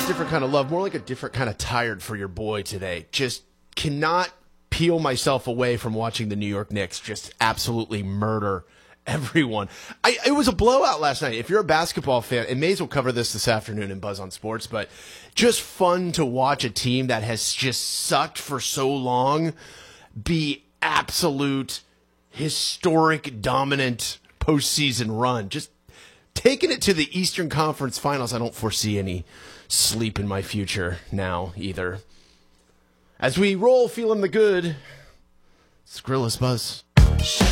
different kind of love, more like a different kind of tired for your boy today. Just cannot peel myself away from watching the New York Knicks just absolutely murder everyone. It was a blowout last night. If you're a basketball fan, and may as well cover this afternoon in Buzz on Sports, but just fun to watch a team that has just sucked for so long be absolute historic dominant postseason run. Just taking it to the Eastern Conference Finals. I don't foresee any sleep in my future now either. As we roll feeling the good, Skrilla's Buzz.